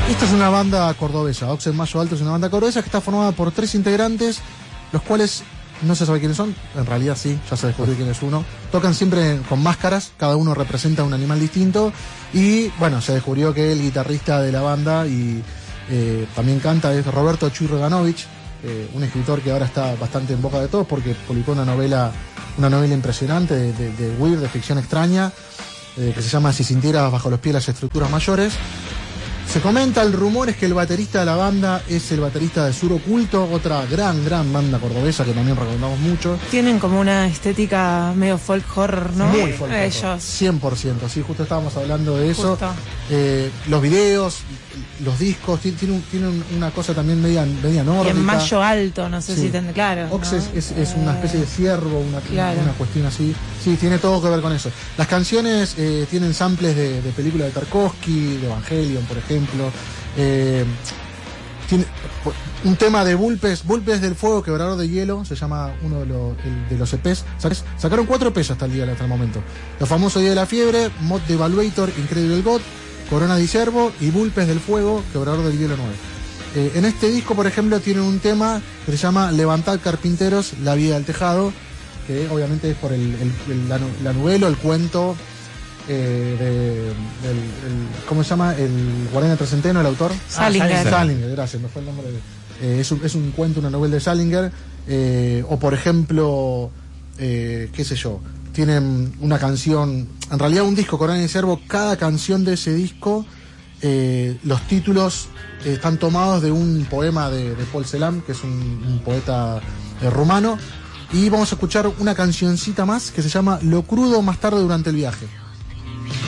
Esta es una banda cordobesa. Oxen Mayo Alto es una banda cordobesa que está formada por 3 integrantes, los cuales no se sabe quiénes son. En realidad sí, ya se descubrió quién es uno. Tocan siempre con máscaras, cada uno representa un animal distinto. Y bueno, se descubrió que el guitarrista de la banda y también canta es Roberto Chuy Reganovich, un escritor que ahora está bastante en boca de todos porque publicó una novela impresionante de weird, de ficción extraña, que se llama Si sintieras bajo los pies las estructuras mayores. Se comenta, el rumor es que el baterista de la banda es el baterista de Sur Oculto, otra gran banda cordobesa que también recomendamos mucho. Tienen como una estética medio folk horror, ¿no? Muy folk horror. Ellos. 100%, sí, justo estábamos hablando de eso. Los videos, los discos, tienen una cosa también media nórdica. Y en Mayo Alto, no sé si tendrá, claro. Ox, ¿no? es una especie de ciervo, una cuestión así. Sí, tiene todo que ver con eso. Las canciones tienen samples de películas de Tarkovsky, de Evangelion, por ejemplo. Tiene un tema de Vulpes del Fuego, Quebrador de Hielo, se llama uno de los EPs. Sacaron 4 EPs hasta el momento. Los famosos Día de la Fiebre, Mod de Evaluator, Incredible God, Corona di Cervo y Vulpes del Fuego, Quebrador del Hielo 9. En este disco, por ejemplo, tienen un tema que se llama Levantad Carpinteros, la vida del tejado, que obviamente es por la novela, el cuento ¿cómo se llama? El Guardián Trecenteno, el autor. Salinger, gracias, me fue el nombre es un cuento, una novela de Salinger. O por ejemplo, qué sé yo, tienen una canción, en realidad un disco, Corona y Cervo, cada canción de ese disco, los títulos están tomados de un poema de Paul Celan, que es un poeta rumano. Y vamos a escuchar una cancioncita más que se llama Lo crudo más tarde durante el viaje.